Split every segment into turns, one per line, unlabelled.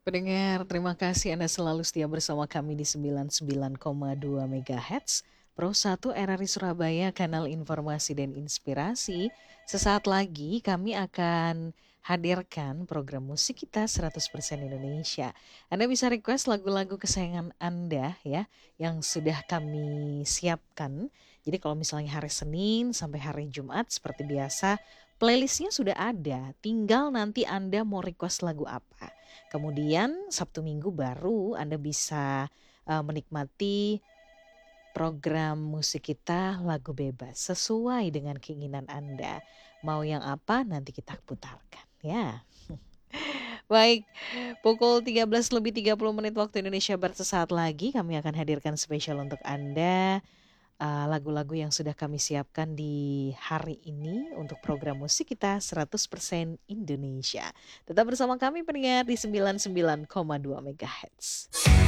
Pendengar, terima kasih Anda selalu setia bersama kami di 99,2 MHz. Pro 1 RRI Surabaya, kanal informasi dan inspirasi. Sesaat lagi kami akan hadirkan program musik kita 100% Indonesia. Anda bisa request lagu-lagu kesayangan Anda ya, yang sudah kami siapkan. Jadi kalau misalnya hari Senin sampai hari Jumat seperti biasa, playlistnya sudah ada. Tinggal nanti Anda mau request lagu apa. Kemudian Sabtu Minggu baru Anda bisa menikmati program musik kita lagu bebas sesuai dengan keinginan Anda. Mau yang apa nanti kita putarkan ya. Baik, pukul 13 lebih 30 menit waktu Indonesia Barat sesaat lagi kami akan hadirkan spesial untuk Anda lagu-lagu yang sudah kami siapkan di hari ini untuk program musik kita 100% Indonesia. Tetap bersama kami pendengar di 99,2 MHz.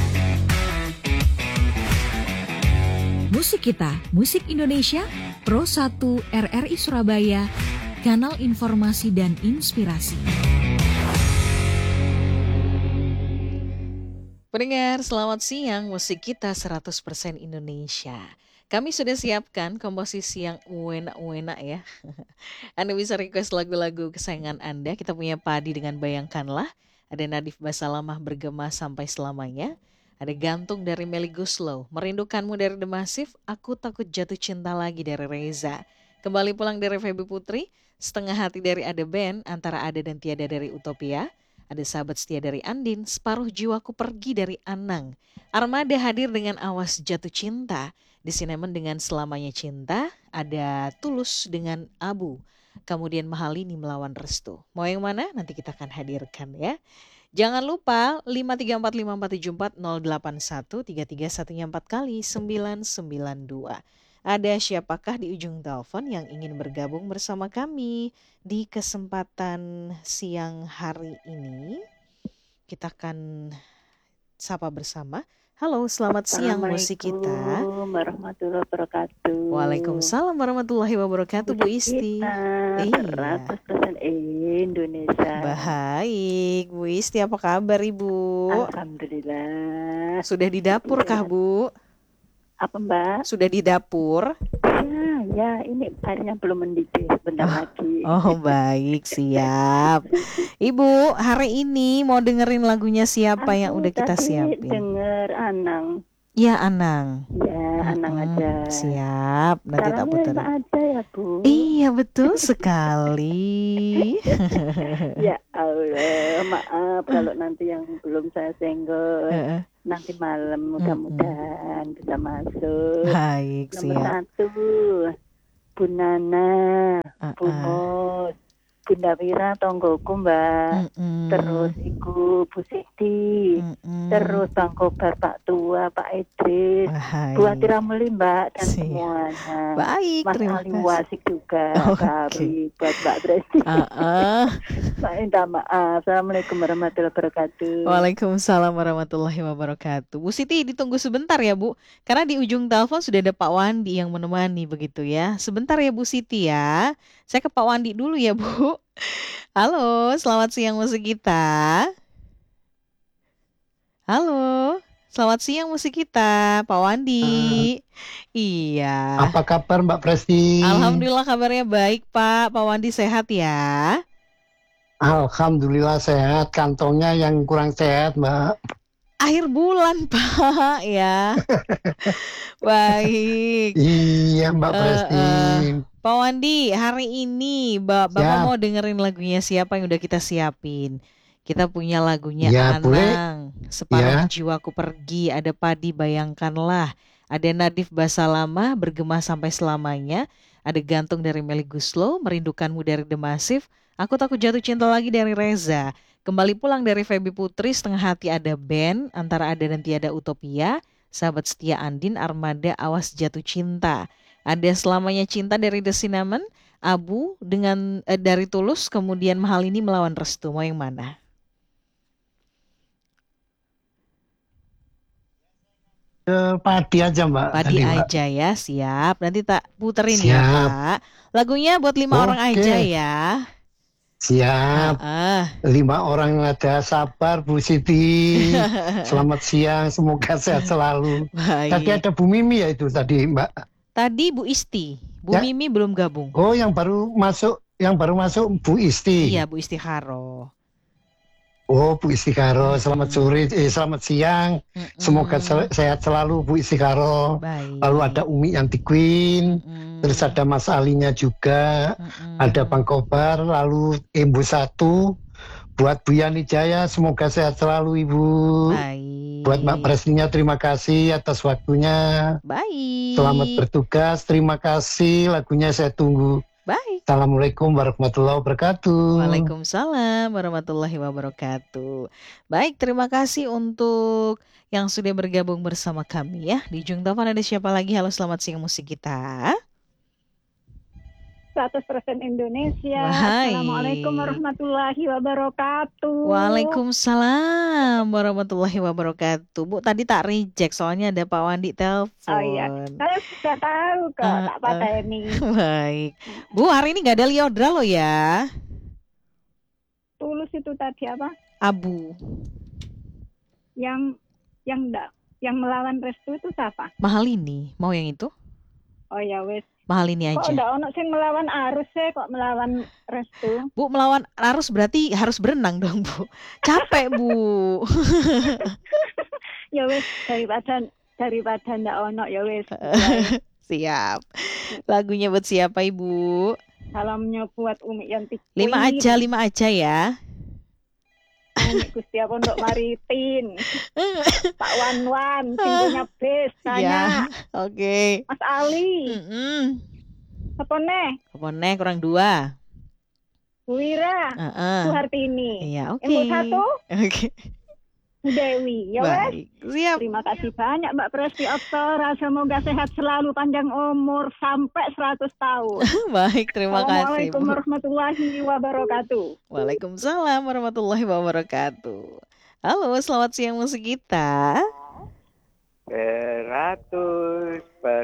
Musik kita, musik Indonesia, Pro 1 RRI Surabaya, kanal informasi dan inspirasi.
Pendengar, selamat siang. Musik kita 100% Indonesia. Kami sudah siapkan komposisi yang enak-enak ya. Anda bisa request lagu-lagu kesayangan Anda. Kita punya Padi dengan Bayangkanlah. Ada Nadif Basalamah Bergema Sampai Selamanya. Ada Gantung dari Melly Guslow. Merindukanmu dari The Massive. Aku Takut Jatuh Cinta Lagi dari Reza. Kembali Pulang dari Feby Putri. Setengah Hati dari Ada Band. Antara Ada dan Tiada dari Utopia. Ada Sahabat Setia dari Andin, Separuh Jiwaku Pergi dari Anang. Armada hadir dengan Awas Jatuh Cinta. Di Cinnamon dengan Selamanya Cinta. Ada Tulus dengan Abu. Kemudian Mahalini Melawan Restu. Mau yang mana? Nanti kita akan hadirkan ya. Jangan lupa 5345474 081 331 4 kali 992. Ada siapakah di ujung telepon yang ingin bergabung bersama kami di kesempatan siang hari ini? Kita akan sapa bersama. Halo, selamat siang musik kita.
Assalamualaikum warahmatullahi wabarakatuh.
Waalaikumsalam warahmatullahi wabarakatuh, Bu Isti.
Iya. 100% Indonesia.
Baik, Bu Isti apa kabar Ibu?
Alhamdulillah.
Sudah di dapur kah Bu?
Apa Mbak?
Sudah di dapur?
Ya ini airnya belum mendidih, bentar lagi.
Oh baik, siap. Ibu, hari ini mau dengerin lagunya siapa yang udah kita siapin?
Denger Anang.
Ya Anang.
Ya Anang aja.
Siap, nanti tak putar.
Aja ya Bu.
Iya betul sekali.
Ya Allah, maaf kalau nanti yang belum saya senggol. Nanti malam mudah-mudahan bisa masuk.
Baik,
Nomor
siap.
1, Bu Nana, Bu Mus, Bunda Wira tonggoku Mbak. Terus Ibu Bu Siti. Terus Bang Kobar, Pak Tua, Pak Idris. Bu Atiramuli Mbak dan semuanya.
Baik,
Mas
terima
Ali
kasih.
Wasik juga. Kami buat Mbak Presti. Mbak minta maaf. Assalamualaikum warahmatullahi wabarakatuh.
Waalaikumsalam warahmatullahi wabarakatuh. Bu Siti ditunggu sebentar ya Bu, karena di ujung telepon sudah ada Pak Wandi yang menemani begitu ya. Sebentar ya Bu Siti ya. Saya ke Pak Wandi dulu ya Bu. Halo, selamat siang musik kita. Halo, selamat siang musik kita, Pak Wandi. Iya.
Apa kabar Mbak Presti?
Alhamdulillah kabarnya baik Pak. Pak Wandi sehat ya?
Alhamdulillah sehat. Kantongnya yang kurang sehat Mbak.
Akhir bulan Pak ya. Baik.
Iya Mbak Presti.
Pak Wandi, hari ini Bapak mau dengerin lagunya siapa yang udah kita siapin? Kita punya lagunya Anang, Separuh Jiwaku Pergi, ada Padi Bayangkanlah, ada Nadif Basalamah Bergema Sampai Selamanya, ada Gantung dari Melly Guslow, Merindukanmu dari The Massive, Aku Takut Jatuh Cinta Lagi dari Reza, Kembali Pulang dari Feby Putri, Setengah Hati ada Band, Antara Ada dan Tiada Utopia, Sahabat Setia Andin, Armada Awas Jatuh Cinta. Ada Selamanya Cinta dari The Cinnamon, Abu dengan dari Tulus, kemudian Mahalini Melawan Restu. Mau yang mana?
Padi aja Mbak.
Padi aja ya, siap. Nanti tak puterin ya Pak. Lagunya buat 5 orang aja ya.
Siap. 5 orang ada, sabar Bu Siti. Selamat siang, semoga sehat selalu.
Baik.
Tadi ada Bu Mimi ya itu tadi Mbak.
Tadi Bu Isti, Bu Mimi belum gabung.
Oh, yang baru masuk Bu Isti.
Iya, Bu Istiharo.
Oh, Bu Istikaro, selamat sore, selamat siang. Semoga sehat selalu Bu Istikaro.
Baik.
Lalu ada Umi Yanti Queen, terus ada Mas Alinya juga, ada Bang Kobar, lalu Ibu 1, buat Bu Yani Jaya, semoga sehat selalu Ibu.
Baik.
Buat Mbak Prestinya, terima kasih atas waktunya.
Baik.
Selamat bertugas, terima kasih, lagunya saya tunggu.
Baik.
Assalamualaikum warahmatullahi wabarakatuh.
Waalaikumsalam warahmatullahi wabarakatuh. Baik, terima kasih untuk yang sudah bergabung bersama kami ya. Di ujung telepon ada siapa lagi? Halo, selamat siang musik kita.
100% Indonesia.
Baik.
Assalamualaikum warahmatullahi wabarakatuh.
Waalaikumsalam warahmatullahi wabarakatuh. Bu, tadi tak reject soalnya ada Pak Wandi telepon.
Oh iya, saya sudah tahu kok, tak pateni.
Baik. Bu, hari ini nggak ada Liodra loh ya.
Tulus itu tadi apa?
Abu.
Yang melawan Restu itu siapa?
Mahal ini, mau yang itu?
Oh ya wes.
Mahal ini aja.
Kok enggak ono sing melawan arus kok melawan Restu?
Bu, melawan arus berarti harus berenang dong, Bu. Capek, Bu.
Ya wes, daripada ndak ono ya wes.
Siap. Lagunya buat siapa, Ibu?
Salamnya buat Umi Yanti.
5 aja ya.
Umi Gusti Pondok Maritim. Pak Wanwan, sing punya bis, tanya.
Ya, oke.
Mas Ali. Apa nih?
Kurang 2.
Bu Wira. Bu Hartini.
Iya, oke.
Yang 1.
Oke.
Bu Dewi. Ya wes.
Baik, siap.
Terima kasih banyak Mbak Presti Oktora. Semoga sehat selalu, panjang umur sampai 100 tahun.
Baik, terima kasih,
Assalamualaikum
Bu.
warahmatullahi wabarakatuh.
Waalaikumsalam warahmatullahi wabarakatuh. Halo, selamat siang musik kita.
100%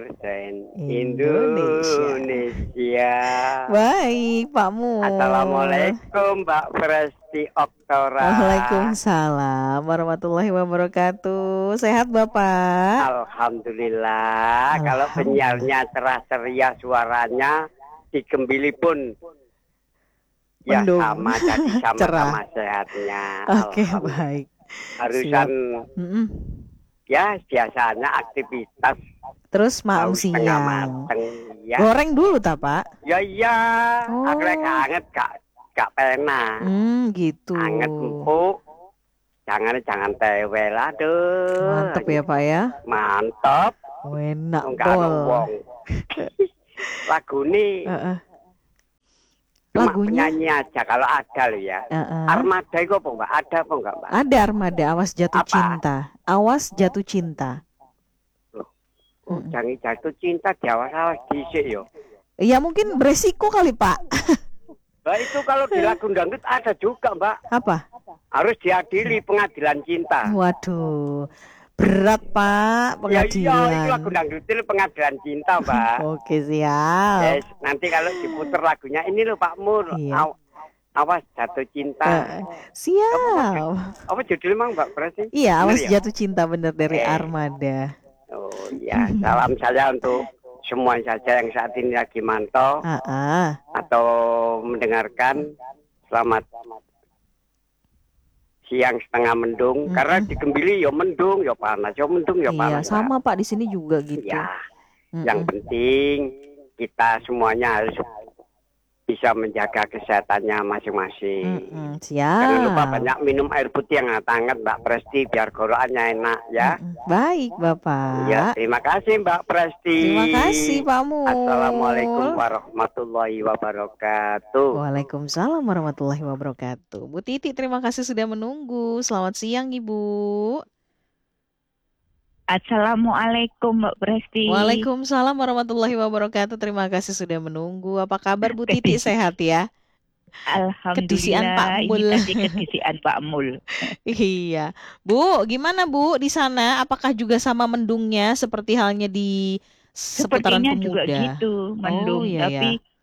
Indonesia.
Baik, Pak Mu.
Assalamualaikum Mbak Presti Oktora.
Waalaikumsalam warahmatullahi wabarakatuh. Sehat Bapak?
Alhamdulillah. Kalau penyiarnya cerah ceria suaranya, digembili pun ya
mendung.
sama, jadi sama-sama sehatnya.
Oke, baik.
Harusan ya biasanya aktivitas.
Terus malam siang.
Mateng, ya.
Goreng dulu tak Pak?
Ya iya. Aku anget gak pena.
Gitu.
Anget empuk. Jangan tewel, aduh.
Mantep ya Pak ya.
Mantap.
Enak
pol. Lagu ini. Cuma penyanyi aja kalau ada loh ya. Armada itu apa Mbak? Ada apa enggak Mbak?
Ada Armada, Awas Jatuh Cinta. Awas Jatuh Cinta.
Loh, jangan jatuh cinta di awas dhisik yo.
Ya mungkin beresiko kali Pak.
Mbak itu kalau di lagu dangdut ada juga Mbak.
Apa?
Harus diadili pengadilan cinta.
Waduh. Berat Pak pengadilan.
Ya, itu lagu dangdut itu pengadilan cinta Mbak.
Oke siap.
Yes, nanti kalau diputer lagunya ini loh Pak Mur.
Iya.
Awas Jatuh Cinta.
Siap.
Apa judulnya Mang Mbak Presi?
Iya, Awas
ya?
Jatuh Cinta bener dari Armada.
Oh iya, salam saya untuk semua saja yang saat ini lagi mantau atau mendengarkan. Selamat siang setengah mendung, karena di Gembili ya mendung, ya panas, ya mendung, ya panas.
Iya, sama Pak di sini juga gitu.
Ya, yang penting kita semuanya harus bisa menjaga kesehatannya masing-masing.
Siap.
Jangan lupa banyak minum air putih yang hangat Mbak Presti biar gorokannya enak ya.
Baik Bapak.
Ya, terima kasih Mbak Presti.
Terima kasih Pak Mu.
Assalamualaikum warahmatullahi wabarakatuh.
Waalaikumsalam warahmatullahi wabarakatuh. Bu Titi, terima kasih sudah menunggu. Selamat siang Ibu.
Assalamualaikum Mbak Presti.
Waalaikumsalam warahmatullahi wabarakatuh. Terima kasih sudah menunggu. Apa kabar Bu Titi, sehat ya?
Alhamdulillah.
Kedisian Pak Mul.
Ini tadi kedisian Pak Mul.
Iya. Bu, gimana Bu di sana? Apakah juga sama mendungnya seperti halnya di seputaran
Sepertinya
Pemuda?
juga gitu, mendung.
Oh, iya,
tapi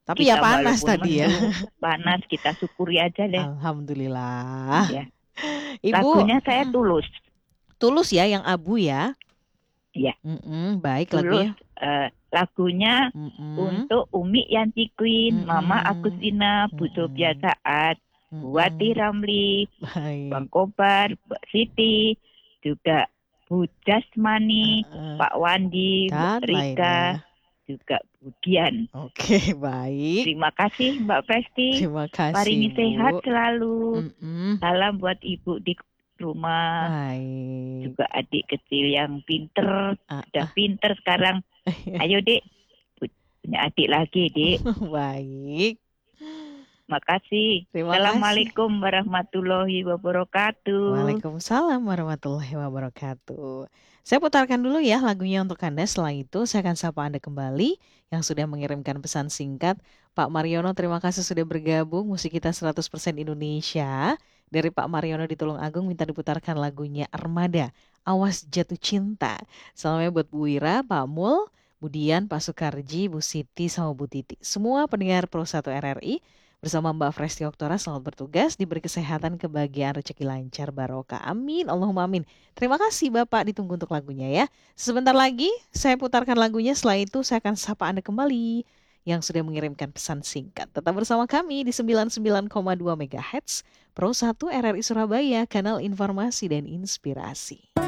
Tapi ya panas
walaupun
tadi ya.
Panas, kita syukuri aja deh.
Alhamdulillah.
Ya.
Ibu,
lagunya saya Tulus.
Tulus ya, yang abu ya.
Iya.
Baik,
Tulus. Lagunya untuk Umi Yanti Queen, Mama Agustina, Bu Sofia Saat, Bu Wati Ramli, Bang Kobar, Mbak Siti, juga Bu Jasmani, Pak Wandi, Mbak Rika, juga Budian.
Oke, baik.
Terima kasih Mbak Presti.
Terima kasih,
Paringi
Bu.
sehat selalu. Salam buat Ibu di rumah.
Baik.
Juga adik kecil yang pinter, udah pinter sekarang. Ayo Dek, punya adik lagi Dek.
Baik.
Makasih.
Terima
Assalamualaikum warahmatullahi wabarakatuh.
Waalaikumsalam warahmatullahi wabarakatuh. Saya putarkan dulu ya lagunya untuk Anda. Setelah itu saya akan sapa Anda kembali yang sudah mengirimkan pesan singkat. Pak Mariono, terima kasih sudah bergabung. Musik kita 100% Indonesia. Dari Pak Mariono di Tulungagung minta diputarkan lagunya Armada, Awas Jatuh Cinta. Salamnya buat Bu Wira, Pak Mul, Budian, Pak Sukarji, Bu Siti, sama Bu Titi. Semua pendengar Pro 1 RRI. Bersama Mbak Presti Oktora, selamat bertugas, diberi kesehatan, kebahagiaan, rezeki lancar, barokah. Amin, Allahumma amin. Terima kasih Bapak, ditunggu untuk lagunya ya. Sebentar lagi saya putarkan lagunya, setelah itu saya akan sapa Anda kembali yang sudah mengirimkan pesan singkat. Tetap bersama kami di 99,2 MHz, Pro 1 RRI Surabaya, kanal informasi dan inspirasi.